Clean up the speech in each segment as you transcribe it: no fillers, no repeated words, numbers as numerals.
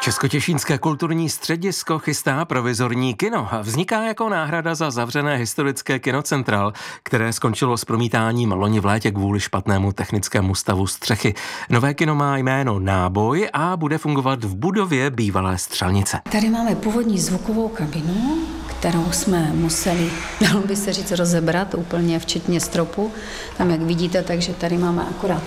Českotěšínské kulturní středisko chystá provizorní kino. Vzniká jako náhrada za zavřené historické kinocentral, které skončilo s promítáním loni v létě kvůli špatnému technickému stavu střechy. Nové kino má jméno Náboj a bude fungovat v budově bývalé střelnice. Tady máme původní zvukovou kabinu, kterou jsme museli, dalo by se říct, rozebrat úplně včetně stropu. Tam, jak vidíte, takže tady máme akorát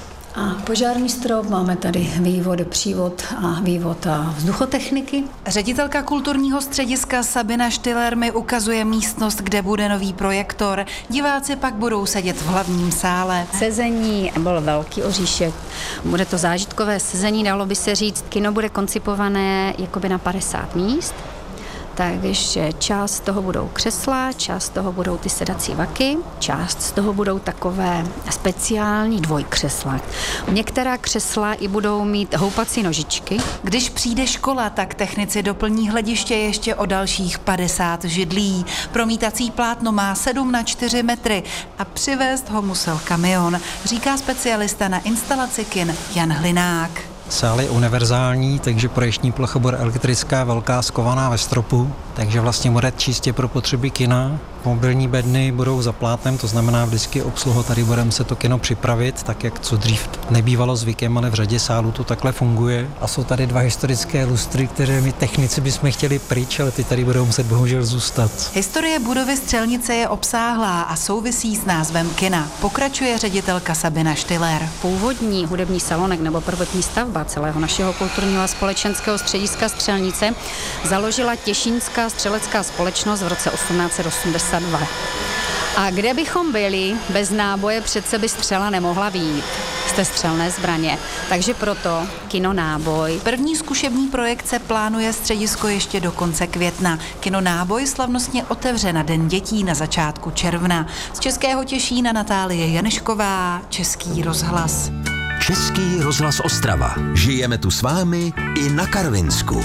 a požární strop, máme tady vývod, přívod a vývod a vzduchotechniky. Ředitelka kulturního střediska Sabina Štiller mi ukazuje místnost, kde bude nový projektor. Diváci pak budou sedět v hlavním sále. Sezení byl velký oříšek. Bude to zážitkové sezení, dalo by se říct. Kino bude koncipované jakoby na 50 míst. Takže část z toho budou křesla, část z toho budou ty sedací vaky, část z toho budou takové speciální dvojkřesla. Některá křesla i budou mít houpací nožičky. Když přijde škola, tak technici doplní hlediště ještě o dalších 50 židlí. Promítací plátno má 7x4 metry a přivést ho musel kamion, říká specialista na instalaci kin Jan Hlinák. Sál je univerzální, takže projekční plocha bude elektrická, velká, skovaná ve stropu, takže vlastně bude čistě pro potřeby kina. Mobilní bedny budou za plátnem, to znamená vždycky obsluhu, tady budeme se to kino připravit, tak jak co dřív nebývalo zvykem, ale v řadě sálů to takhle funguje. A jsou tady 2 historické lustry, které my technici bychom chtěli pryč, ale ty tady budou muset bohužel zůstat. Historie budovy střelnice je obsáhlá a souvisí s názvem kina, pokračuje ředitelka Sabina Štiller. Původní hudební salonek nebo prvotní stavba celého našeho kulturního a společenského střediska Střelnice založila Těšínská střelecká společnost v roce 1882. A kde bychom byli, bez náboje přece by střela nemohla vyjít z té střelné zbraně. Takže proto kino Náboj. První zkušební projekce plánuje středisko ještě do konce května. Kino Náboj slavnostně otevře na Den dětí na začátku června. Z Českého Těšína Natálie Janešková, Český rozhlas. Český rozhlas Ostrava. Žijeme tu s vámi i na Karvinsku.